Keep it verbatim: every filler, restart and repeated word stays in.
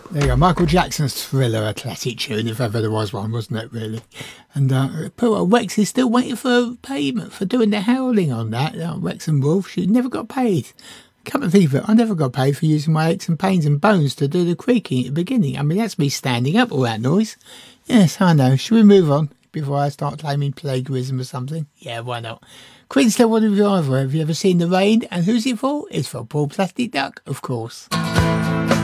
There you go. Michael Jackson's Thriller, a classic tune, if ever there was one, wasn't it, really? And uh, poor old Rex is still waiting for payment for doing the howling on that. Uh, Rex and Wolf, she never got paid. Come and think of it, I never got paid for using my aches and pains and bones to do the creaking at the beginning. I mean, that's me standing up all that noise. Yes, I know. Should we move on before I start claiming plagiarism or something? Yeah, why not? Queen still one of you either. Have you ever seen The Rain? And who's it for? It's for Paul Plastic Duck, of course.